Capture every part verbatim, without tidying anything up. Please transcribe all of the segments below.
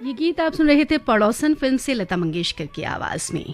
ये गीत आप सुन रहे थे पड़ोसन फिल्म से लता मंगेशकर की आवाज में।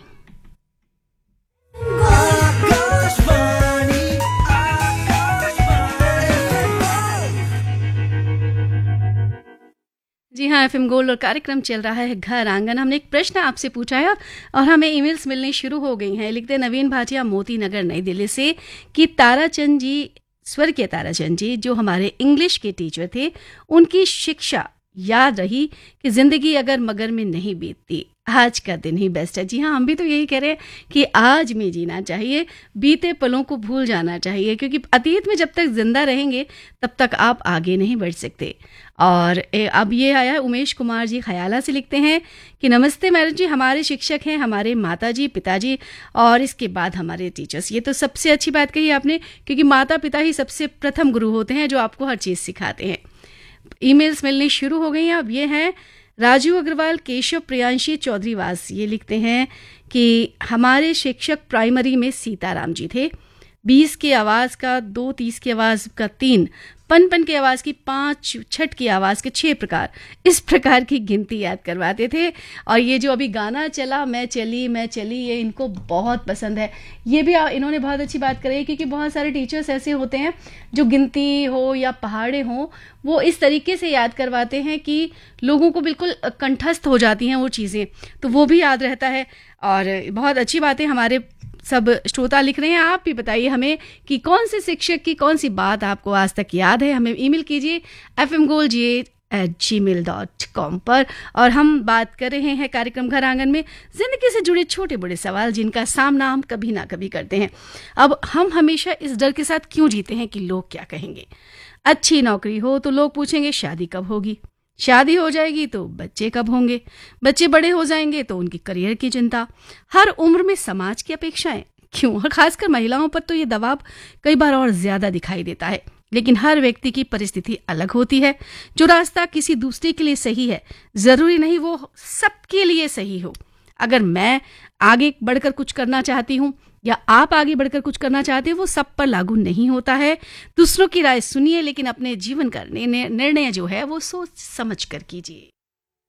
जी हाँ, एफएम गोल्ड और कार्यक्रम चल रहा है घर आंगन। हमने एक प्रश्न आपसे पूछा है और हमें ईमेल्स मिलने शुरू हो गई हैं। लिखते नवीन भाटिया मोती नगर नई दिल्ली से कि ताराचंद जी, स्वर्गीय ताराचंद जी जो हमारे इंग्लिश के टीचर थे, उनकी शिक्षा याद रही कि जिंदगी अगर मगर में नहीं बीतती, आज का दिन ही बेस्ट है। जी हाँ, हम भी तो यही कह रहे हैं कि आज में जीना चाहिए, बीते पलों को भूल जाना चाहिए, क्योंकि अतीत में जब तक जिंदा रहेंगे तब तक आप आगे नहीं बढ़ सकते। और अब ये आया है उमेश कुमार जी खयाला से, लिखते हैं कि नमस्ते मैडम जी, हमारे शिक्षक हैं हमारे माता जी, पिताजी और इसके बाद हमारे टीचर्स। ये तो सबसे अच्छी बात कही आपने, क्योंकि माता पिता ही सबसे प्रथम गुरु होते हैं जो आपको हर चीज़ सिखाते हैं। ईमेल्स मिलनी शुरू हो गई हैं। अब ये हैं राजू अग्रवाल, केशव प्रियांशी चौधरी वास। ये लिखते हैं कि हमारे शिक्षक प्राइमरी में सीताराम जी थे। बीस की आवाज़ का दो, तीस की आवाज़ का तीन, पन पन की आवाज़ की पाँच, छठ की आवाज़ के छः प्रकार, इस प्रकार की गिनती याद करवाते थे। और ये जो अभी गाना चला मैं चली मैं चली, ये इनको बहुत पसंद है। ये भी इन्होंने बहुत अच्छी बात करी, क्योंकि बहुत सारे टीचर्स ऐसे होते हैं जो गिनती हो या पहाड़े हों, वो इस तरीके से याद करवाते हैं कि लोगों को बिल्कुल कंठस्थ हो जाती हैं वो चीज़ें, तो वो भी याद रहता है। और बहुत अच्छी बात है, हमारे सब श्रोता लिख रहे हैं। आप भी बताइए हमें कि कौन से शिक्षक की कौन सी बात आपको आज तक याद है। हमें ईमेल कीजिए एफ एम गोल्ड जी एट जी मेल डॉट कॉम पर। और हम बात कर रहे हैं कार्यक्रम घर आंगन में जिंदगी से जुड़े छोटे बड़े सवाल, जिनका सामना हम कभी ना कभी करते हैं। अब हम हमेशा इस डर के साथ क्यों जीते हैं कि लोग क्या कहेंगे। अच्छी नौकरी हो तो लोग पूछेंगे शादी कब होगी, शादी हो जाएगी तो बच्चे कब होंगे, बच्चे बड़े हो जाएंगे तो उनकी करियर की चिंता, हर उम्र में समाज की अपेक्षाएं। क्यों, और खासकर महिलाओं पर तो ये दबाव कई बार और ज्यादा दिखाई देता है। लेकिन हर व्यक्ति की परिस्थिति अलग होती है। जो रास्ता किसी दूसरे के लिए सही है, जरूरी नहीं वो सबके लिए सही हो। अगर मैं आगे बढ़कर कुछ करना चाहती हूँ या आप आगे बढ़कर कुछ करना चाहते हो, वो सब पर लागू नहीं होता है। दूसरों की राय सुनिए, लेकिन अपने जीवन का निर्णय जो है वो सोच समझ कर कीजिए।